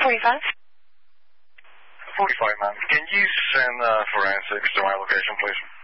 45. 45, ma'am. Can you send forensics to my location, please?